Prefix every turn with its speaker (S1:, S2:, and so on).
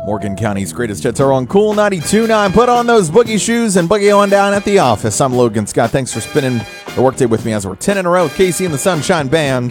S1: Morgan County's greatest hits are on Cool 92.9. Put on those boogie shoes and boogie on down at the office. I'm Logan Scott. Thanks for spending the workday with me as we're 10 in a row with Casey and the Sunshine Band.